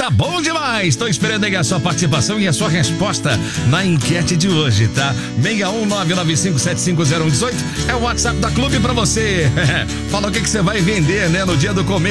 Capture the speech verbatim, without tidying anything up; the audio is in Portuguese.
tá bom demais. Tô esperando aí a sua participação e a sua resposta na enquete de hoje, tá? seis um nove nove cinco sete cinco zero um um oito é o WhatsApp da Clube pra você. Fala o que que você vai vender, né, no dia do comer.